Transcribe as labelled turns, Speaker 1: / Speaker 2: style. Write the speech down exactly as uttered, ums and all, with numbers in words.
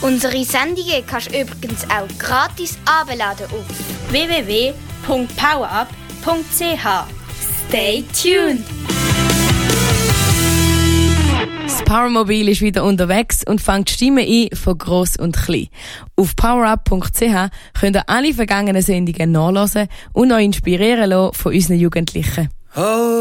Speaker 1: Unsere Sendungen kannst du übrigens auch gratis herunterladen auf
Speaker 2: w w w punkt powerup punkt c h. Stay tuned!
Speaker 3: Das Powermobil ist wieder unterwegs und fängt Stimmen ein von gross und klein. Auf powerup punkt c h könnt ihr alle vergangenen Sendungen nachhören und euch inspirieren lassen von unseren Jugendlichen.
Speaker 4: Oh.